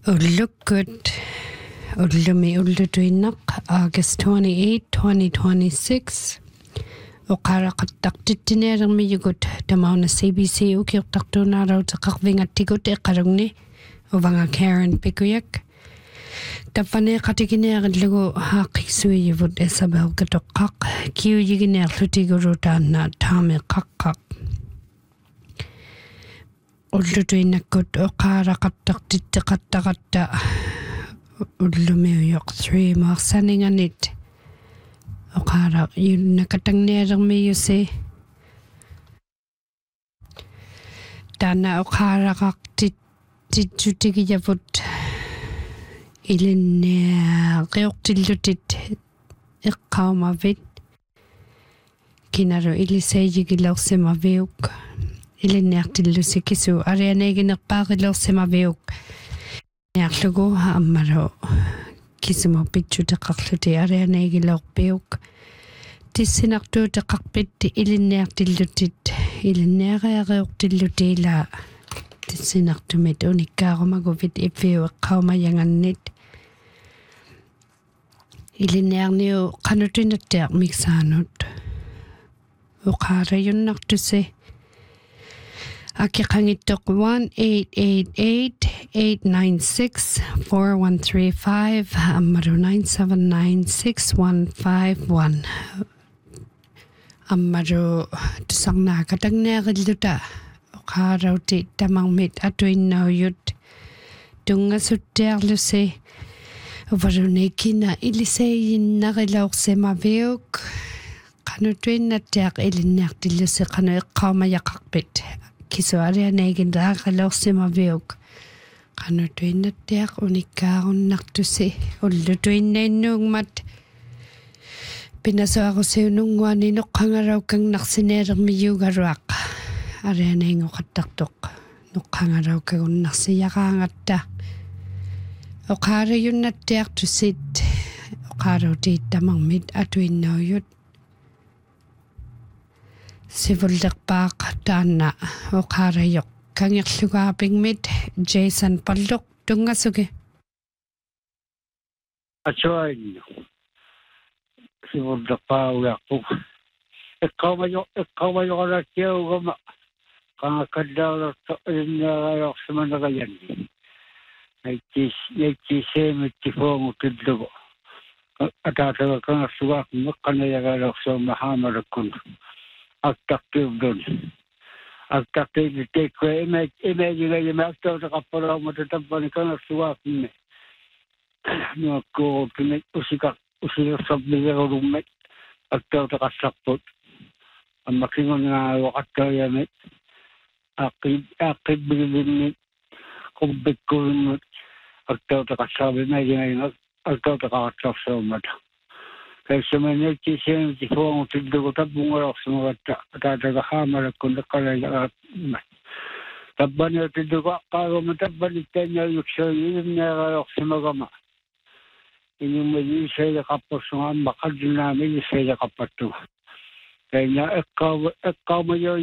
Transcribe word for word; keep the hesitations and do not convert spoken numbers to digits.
Ullukut ullumi ullutuinnaq August twenty-eighth, twenty twenty-six. Uqaraqattaqtittineerermiyugut tamauna C B C ukiortartuunaarauteqarvingattikut eqalugni uvanga Karen Pikuyak. Tapaneqatigineerillugu haaqissuiyuvut esabelkatoqqaq kiuyigineerlutigurutaanna taameqqaqqaq. Ullutuinnakkut uqaaraqattaqtitteqattaqatta ullumiuyoq three marsaninganit uqaara yunnakatangneerermiyusi taana uqaaraqaqtittitsutigiyavut ilinneaqiortillutit eqqaumavit kinaru iliseeyigilersimaviuk ilinneartillusikisu arianeeginerpaarillersimaviuk niarlugu ammalu kisumo pitsuteqarluti arianeegilerpiuk tissinartuuteqarpitti ilinneartillutit ilinneariariortillutiila tissinartumit unikkaarumakuvit ippiu eqqaumajangannit ilinnearniu qanutinattiaq miksaanut uqaarayunnartusi Akiqangittoq one eight eight eight, eight nine six, four one three five Ammaru nine seven nine, six one five one Ammaru tusarnaakatangneerilluta uqaarauti tamangmit atuinnauyut tungasuttiarlusi uvarunikina iliseeyinnarilaorsimaviuk qanutuinnattiaq ilinneartillusi qanu eqqaumajaqarpit kisuarianeegin raaqalorsimaviuk qanutuinnattiaq unikkaarunnartusi ullutuinnainnuugmat pinasuarusiununguani noqqangaraukangnarsineelermiyuugaruaq arianeingoqattartoq noqqangaraukagunnarsiaqaangatta oqaarayunnattiartusit oqaaruutiittamarmit atuinnauyut sivullerpaaq taanna oqaarayoq kangerlugaapingmit Jason Palluq tungasugi achoin sivullerpaaugaarpu eqqaumayo eqqaumayoqalakiaugama qangakallaalerto ilinneerayorsimanerayanni naittis naittiseemittifuungu tillugu ataataga kangerlugaaqmi meqqanayagaalorsuuma haamalakkun Aktaktivdun. Aktaktiv tekwe ime ime jiga ime aktakta kapara mata tampani kana suak me. No ko kime usika usika sabbiga rumme aktakta kasapot. Amma kingon na wakata ya me. Akib akib bilin kubbek kun aktakta kasabi me jiga aktakta kasapsomata. Kaysa maniti siya ti fuang tiddo tabunga sumata tataga hamara kun kala tabban tiddo qaro matabban tanya yuksha yinna sumagama ini mali saya kapasung makadna mi saya kapatu kaya ekkaw ekkaw mayo